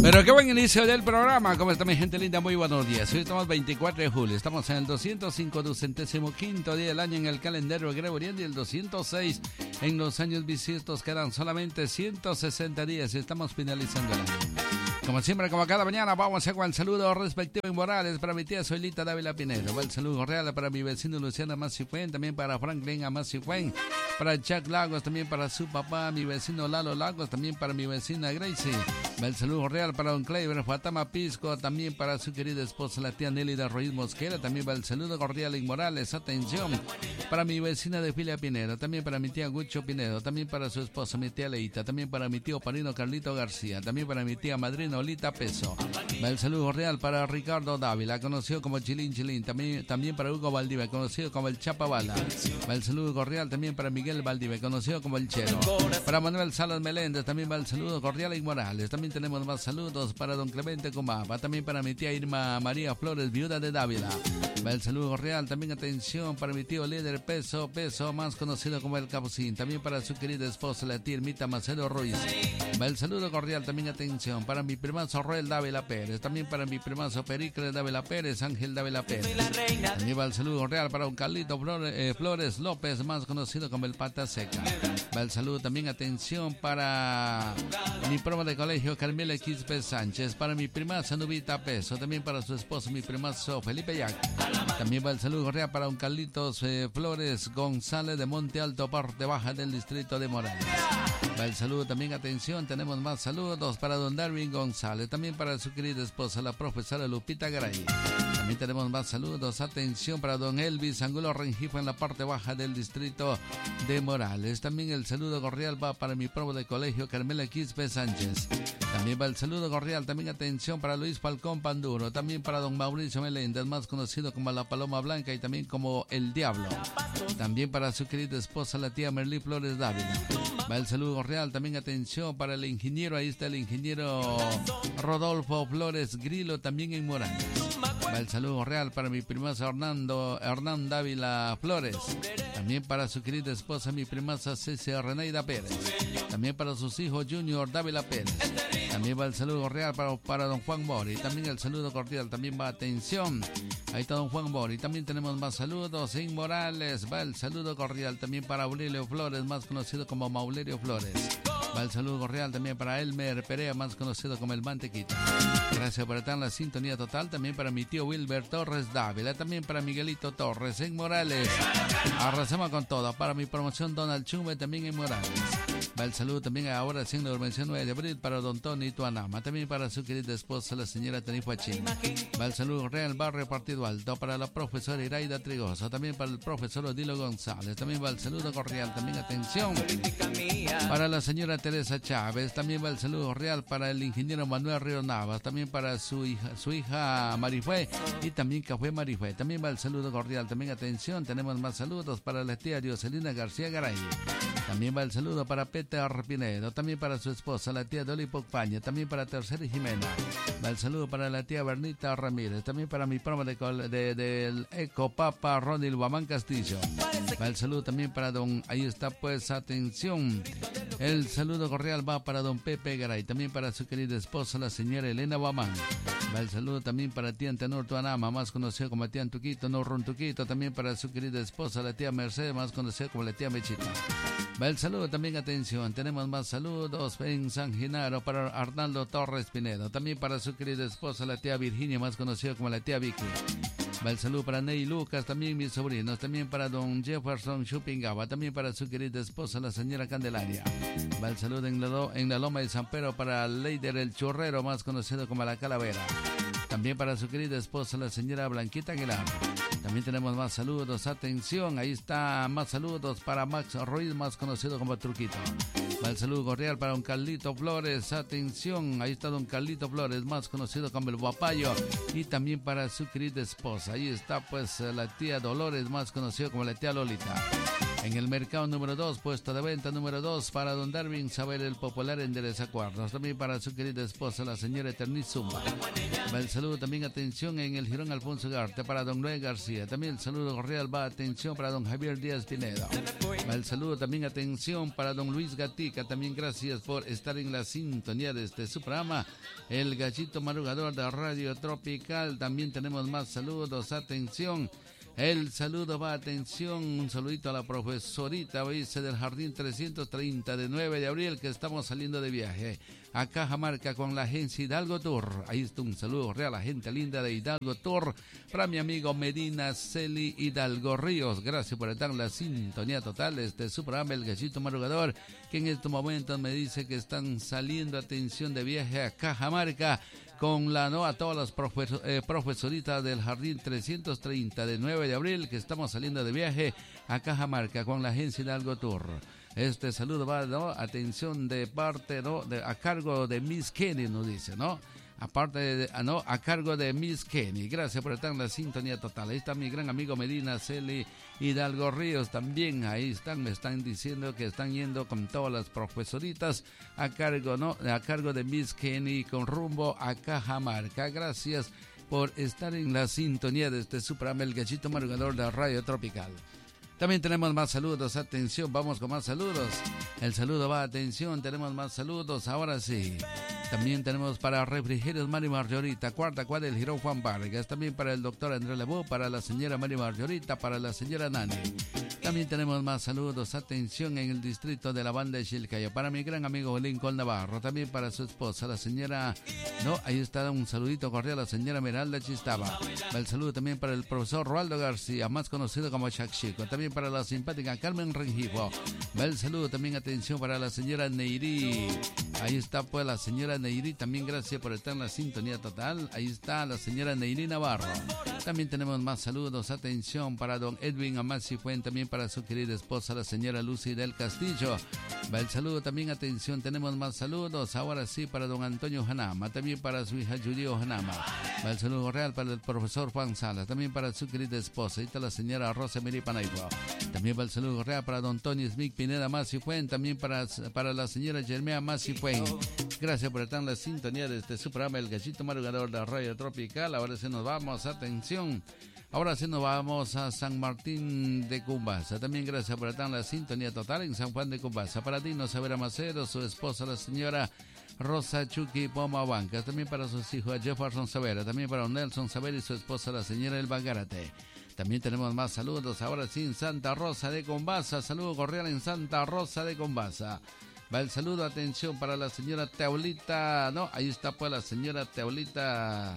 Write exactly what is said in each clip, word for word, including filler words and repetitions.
Pero qué buen inicio del programa. ¿Cómo está mi gente linda? Muy buenos días. Hoy estamos veinticuatro de julio. Estamos en el doscientos cinco, ducentésimo quinto día del año en el calendario gregoriano y el doscientos seis en los años bisiestos. Quedan solamente ciento sesenta días y estamos finalizando el año. Como siempre, como cada mañana, vamos a hacer con el saludo respectivo en Morales para mi tía Soilita Dávila Pinedo. Va el saludo real para mi vecino Luciana Masifuen, también para Franklin Amasifuen, para Chuck Lagos, también para su papá, mi vecino Lalo Lagos, también para mi vecina Gracie. Va el saludo real para don Clever Fatama Pisco, también para su querida esposa la tía Nelly de Ruiz Mosquera. También va el saludo cordial en Morales, atención, para mi vecina de Filia Pinedo, también para mi tía Gucho Pinedo, también para su esposa mi tía Leita, también para mi tío Parino Carlito García, también para mi tía madrina Olita Peso. Va el saludo real para Ricardo Dávila, conocido como Chilín Chilín, también, también para Hugo Valdivia, conocido como el Chapabala. Va el saludo cordial también para Miguel Valdivia, conocido como el Chero. Para Manuel Salas Meléndez también va el saludo cordial en Morales. También tenemos más saludos para don Clemente Comaba, también para mi tía Irma María Flores, viuda de Dávila. Va el saludo cordial también, atención, para mi tío líder Peso Peso, más conocido como el Capucín, también para su querida esposa la tía Irmita Macedo Ruiz. Va el saludo cordial también, atención, para mi primazo Roel Dávila Pérez, también para mi primazo Pericles Dávila Pérez, Ángel Dávila Pérez. También va el saludo cordial para un Carlito Flores, eh, Flores López, más conocido como el Pata Seca. Va el saludo también, atención, para mi promo de colegio Carmela Quispe Sánchez, para mi primazo Nubita Peso, también para su esposo mi primazo Felipe Yac. También va el saludo cordial para un Carlitos eh, Flores González de Monte Alto, parte baja del distrito de Morales. Va el saludo también, atención, tenemos más saludos para don Darwin González, también para su querida esposa la profesora Lupita Garay. También tenemos más saludos, atención, para don Elvis Angulo Rengifo en la parte baja del distrito de Morales. También el saludo cordial va para mi promo de colegio Carmela Quispe Sánchez. También va el saludo cordial, también atención, para Luis Falcón Panduro, también para don Mauricio Meléndez, más conocido como la Paloma Blanca y también como el Diablo. También para su querida esposa la tía Merlí Flores Dávila. Va el saludo cordial, también atención, para el ingeniero, ahí está el ingeniero Rodolfo Flores Grillo, también en Morales. Va el saludo real para mi primaza Hernando, Hernán Dávila Flores. También para su querida esposa, mi primaza Cecia Reneida Pérez. También para sus hijos Junior Dávila Pérez. También va el saludo real para, para don Juan Mori. También el saludo cordial, también va atención. Ahí está don Juan Mori. También tenemos más saludos en Morales. Va el saludo cordial también para Aurelio Flores, más conocido como Maulerio Flores. Va el saludo cordial también para Elmer Perea, más conocido como el Mantequita. Gracias por estar en la sintonía total. También para mi tío Wilber Torres Dávila. También para Miguelito Torres en Morales. Arrasamos con todo. Para mi promoción Donald Chume también en Morales. Va el saludo también ahora haciendo la mención nueve de abril para don Tony Tuanama. También para su querida esposa la señora Tanifuachín. Va el saludo real barrio Partido Alto para la profesora Iraida Trigoso. También para el profesor Odilo González. También va el saludo cordial. También atención para la señora Teresa Chávez. También va el saludo real para el ingeniero Manuel Río Navas. También para su hija, su hija Marifue y también Café Marifue. También va el saludo cordial. También atención, tenemos más saludos para la tía Dioselina García Garay. También va el saludo para Peter Pinedo, también para su esposa, la tía Dolly Pocpaña, también para Tercera y Jimena. Va el saludo para la tía Bernita Ramírez, también para mi promo de, de, del Eco Papa Ronnie Guamán Castillo. Va el saludo también para don, ahí está pues, atención, el saludo cordial va para don Pepe Garay, también para su querida esposa, la señora Elena Guamán. Va el saludo también para tía Antenor Tuanama, más conocida como tía Antuquito, no Runtuquito, también para su querida esposa, la tía Mercedes, más conocida como la tía Mechita. Va el saludo también, atención, tenemos más saludos en San Genaro para Arnaldo Torres Pinedo, también para su querida esposa, la tía Virginia, más conocida como la tía Vicky. Va el saludo para Ney Lucas, también mis sobrinos, también para don Jefferson Chupingaba, también para su querida esposa, la señora Candelaria. Va el saludo en la, en la Loma de San Pedro para Leider el Chorrero, más conocido como la Calavera. También para su querida esposa, la señora Blanquita Aguilar. También tenemos más saludos, atención, ahí está más saludos para Max Ruiz, más conocido como Truquito. Va el saludo cordial para don Carlito Flores, atención, ahí está don Carlito Flores, más conocido como el Guapayo, y también para su querida esposa, ahí está pues la tía Dolores, más conocida como la tía Lolita. En el mercado número dos, puesto de venta número dos, para don Darwin Saber, el popular endereza cuartos. También para su querida esposa, la señora Eternizumba. El saludo también, atención, en el Girón Alfonso Garte, para don Noé García. También el saludo cordial va, atención, para don Javier Díaz Pinedo. El saludo también, atención, para don Luis Gatica. También gracias por estar en la sintonía de este su programa, el Gallito Madrugador de Radio Tropical. También tenemos más saludos, atención. El saludo va, atención, un saludito a la profesorita, dice, del Jardín trescientos treinta de nueve de abril, que estamos saliendo de viaje a Cajamarca con la agencia Hidalgo Tour. Ahí está un saludo real a la gente linda de Hidalgo Tour, para mi amigo Medina Celi Hidalgo Ríos. Gracias por estar en la sintonía total de este su programa, el Gallito Madrugador, que en estos momentos me dice que están saliendo, atención, de viaje a Cajamarca con la no a todas las profesor, eh, profesoritas del Jardín trescientos treinta de nueve de abril, que estamos saliendo de viaje a Cajamarca con la agencia Hidalgo Tour. Este saludo va, ¿no? Atención, de parte, ¿no? De, a cargo de Miss Kenny, nos dice, ¿no? Aparte de, no, a cargo de Miss Kenny. Gracias por estar en la sintonía total. Ahí está mi gran amigo Medina Celi Hidalgo Ríos también. Ahí están, me están diciendo que están yendo con todas las profesoritas a cargo, ¿no? A cargo de Miss Kenny, con rumbo a Cajamarca. Gracias por estar en la sintonía de este su programa, el Gallito Madrugador de Radio Tropical. También tenemos más saludos, atención, vamos con más saludos. El saludo va, atención, tenemos más saludos, ahora sí. También tenemos para Refrigerios Mari Margarita, cuarta cuadra del Girón Juan Vargas. También para el doctor Andrés Lebú, para la señora Mari Margarita, para la señora Nani. También tenemos más saludos, atención, en el distrito de la banda de Chilcaya, para mi gran amigo Lincoln Navarro. También para su esposa, la señora, no, ahí está un saludito cordial a la señora Meralda Chistaba. El saludo también para el profesor Roaldo García, más conocido como Chac Chico. También para la simpática Carmen Rengifo. El saludo también, atención, para la señora Neyri. Ahí está pues la señora Neyri, también gracias por estar en la sintonía total. Ahí está la señora Neyri Navarro. También tenemos más saludos, atención, para don Edwin Amasi Fuente, también para su querida esposa, la señora Lucy del Castillo. Va el saludo también, atención, tenemos más saludos, ahora sí, para don Antonio Hanama, también para su hija Julio Hanama. Va el saludo real para el profesor Juan Salas, también para su querida esposa, ahí está la señora Rosa Miri Panayua. También va el saludo real para don Tony Smith Pineda Masi Fuente, también para, para la señora Germea Masi Fuente. Gracias por estar en la sintonía de este su programa, el Gallito Madrugador de Radio Tropical. Ahora sí nos vamos, atención. Ahora sí nos vamos a San Martín de Cumbasa. También gracias por estar en la sintonía total en San Juan de Cumbasa. Para Dino Savera Macedo, su esposa, la señora Rosa Chucky Poma Bancas. También para sus hijos, Jefferson Savera. También para Nelson Savera y su esposa, la señora Elba Gárate. También tenemos más saludos. Ahora sí en Santa Rosa de Cumbasa. Saludo cordial en Santa Rosa de Cumbasa. Va el saludo, atención, para la señora Teolita. No, ahí está pues la señora Teolita.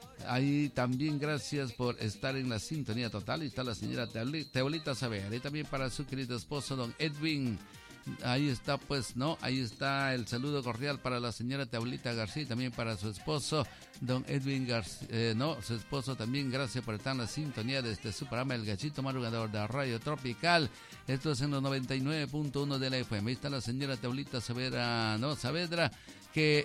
Ahí también gracias por estar en la sintonía total. Ahí está la señora Teolita Saber. Y también para su querido esposo, don Edwin. Ahí está pues, no, ahí está el saludo cordial para la señora Teolita García. Y también para su esposo, don Edwin García. Eh, no, su esposo también, gracias por estar en la sintonía de este su programa, el Gallito Madrugador de Radio Tropical. Esto es en los noventa y nueve punto uno de la F M. Ahí está la señora Teolita Savera, no, Saavedra, que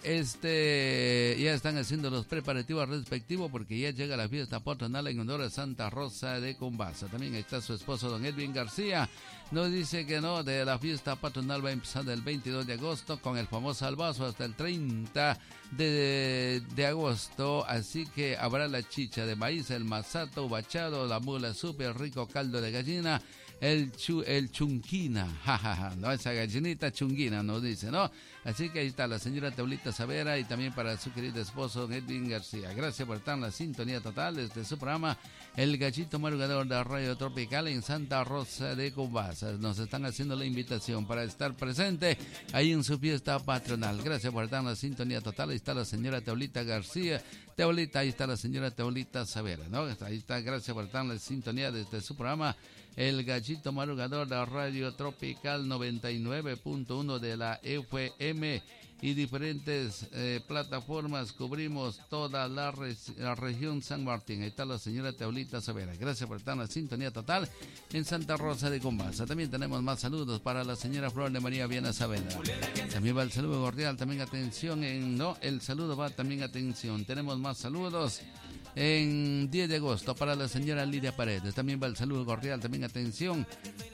este ya están haciendo los preparativos respectivos porque ya llega la fiesta patronal en honor a Santa Rosa de Cumbasa. También está su esposo, don Edwin García. Nos dice que no, de la fiesta patronal va a empezar el veintidós de agosto con el famoso albazo hasta el treinta de, de agosto. Así que habrá la chicha de maíz, el masato, bachado, la mula súper rico caldo de gallina, el chu, el chunquina, jajaja, ja, ja, no, esa gallinita chunguina nos dice, ¿no? Así que ahí está la señora Teolita Savera y también para su querido esposo Edwin García. Gracias por estar en la sintonía total desde su programa, el Gallito Madrugador de Radio Tropical en Santa Rosa de Cumbasa. Nos están haciendo la invitación para estar presente ahí en su fiesta patronal. Gracias por estar en la sintonía total. Ahí está la señora Teolita García. Teolita, ahí está la señora Teolita Savera, ¿no? Ahí está, gracias por estar en la sintonía desde su programa, el Gallito Madrugador de Radio Tropical noventa y nueve punto uno de la F M y diferentes eh, plataformas. Cubrimos toda la, re la región San Martín. Ahí está la señora Teolita Savera. Gracias por estar en la sintonía total en Santa Rosa de Cumbasa. También tenemos más saludos para la señora Flor de María Viana Saavedra. También va el saludo cordial. También atención en no, el saludo va también atención. Tenemos más saludos. en diez de agosto para la señora Lidia Paredes. También va el saludo cordial, también atención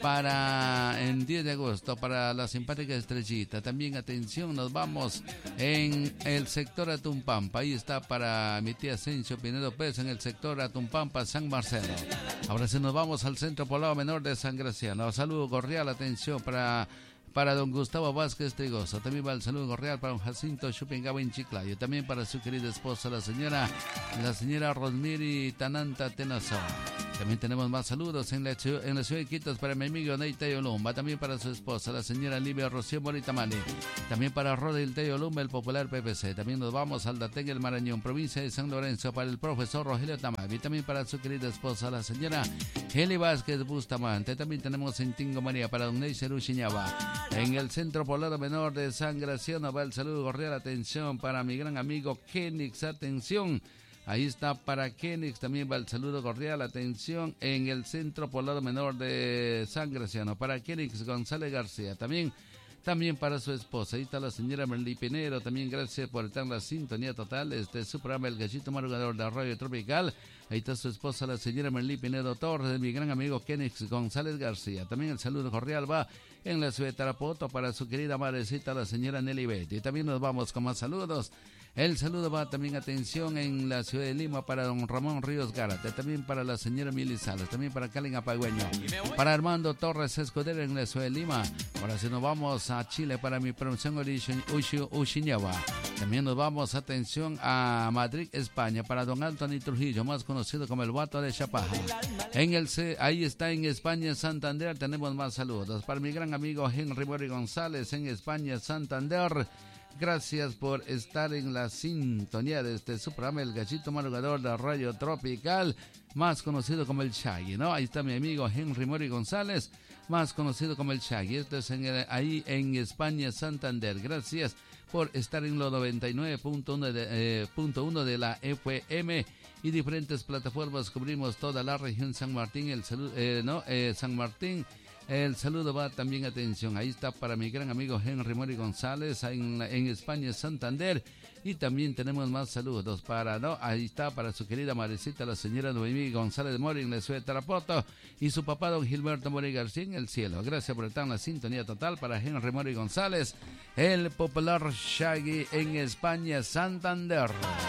para en diez de agosto para la simpática Estrellita. También atención, nos vamos en el sector Atumpampa. Ahí está para mi tía Asensio Pinedo Pérez en el sector Atumpampa, San Marcelo. Ahora sí nos vamos al Centro Poblado Menor de San Graciano. Saludo cordial, atención para Para don Gustavo Vázquez Trigoso. También va el saludo cordial para don Jacinto Chupingaba en Chiclayo. También para su querida esposa, la señora la señora Rosmiri Tananta Tenazo. También tenemos más saludos en la, en la ciudad de Quitos para mi amigo Ney Tayo Lumba. También para su esposa, la señora Livia Rocío Moritamani. También para Rodel Tayo Lumba, el popular P P C. También nos vamos al Datén, el Marañón, provincia de San Lorenzo, para el profesor Rogelio Tamavi. También para su querida esposa, la señora Heli Vázquez Bustamante. También tenemos en Tingo María para don Neyser Uchiñaba. En el Centro Poblado Menor de San Graciano va el saludo cordial, atención para mi gran amigo Kenix, atención. Ahí está para Kenix, también va el saludo cordial, atención, en el Centro Poblado Menor de San Graciano, para Kenix González García, también, también para su esposa, ahí está la señora Merlí Pinero, también gracias por estar en la sintonía total, este su programa El Gallito Madrugador de Radio Tropical, ahí está su esposa, la señora Merlí Pinero Torres, mi gran amigo Kenix González García, también el saludo cordial va en la ciudad de Tarapoto para su querida madrecita, la señora Nelly Betty, y también nos vamos con más saludos. El saludo va también, atención, en la ciudad de Lima para don Ramón Ríos Gárate, también para la señora Mili Salas, también para Calen Apagüeño, para Armando Torres Escudero en la ciudad de Lima. Ahora si nos vamos a Chile para mi promoción Uchiñaba. También nos vamos, atención, a Madrid, España, para don Anthony Trujillo, más conocido como el Guato de Chapaja. En el C, ahí está en España, Santander, tenemos más saludos. Para mi gran amigo Henry Mori González en España, Santander. Gracias por estar en la sintonía de este su programa, El Gallito Madrugador de Radio Tropical, más conocido como el Shaggy, ¿no? Ahí está mi amigo Henry Mori González, más conocido como el Shaggy. Esto es en el, ahí en España, Santander. Gracias por estar en los noventa y nueve punto uno de, eh, punto uno de la F M y diferentes plataformas. Cubrimos toda la región San Martín, el salud, eh, no, eh, San Martín. El saludo va también, atención, ahí está para mi gran amigo Henry Mori González en, en España, Santander. Y también tenemos más saludos para, ¿no? Ahí está para su querida madrecita, la señora Noemí González Mori en la ciudad de Tarapoto, y su papá don Gilberto Mori García en el cielo. Gracias por estar en la sintonía total para Henry Mori González, el popular Shaggy en España, Santander.